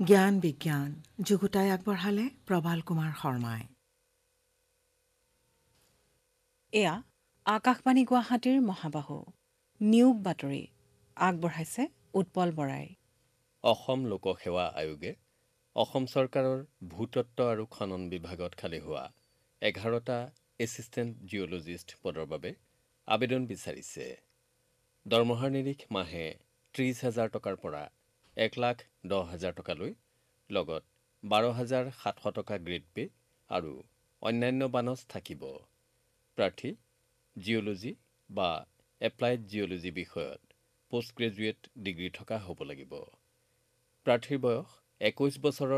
জ্ঞান বিজ্ঞান যুগুতাই আগবঢ়ালে প্ৰবাল কুমাৰ শৰ্মাই। এয়া আকাশবাণী গুৱাহাটীৰ মহাবাহু নিয়োগ বাতৰি আগবঢ়াইছে উৎপল বৰাই। অসম লোকসেৱা আয়োগে অসম চৰকাৰৰ ভূতত্ব আৰু খনন বিভাগত খালী হোৱা 11টা এছিষ্টেণ্ট জিঅ'লজিষ্ট পদৰ বাবে আবেদন বিচাৰিছে। দৰমহাৰ নিৰিখ মাহে 30,000 টকাৰ পৰা 1,10,000 টকালৈ, লগত 12,700 টকা গ্ৰেড পে আৰু অন্যান্য বানচ থাকিব। প্ৰাৰ্থী জিঅ'লজি বা এপ্লাইড জিঅ'লজি বিষয়ত পোষ্ট গ্ৰেজুৱেট ডিগ্ৰী থকা হ'ব লাগিব। প্ৰাৰ্থীৰ বয়স 21 বছৰৰ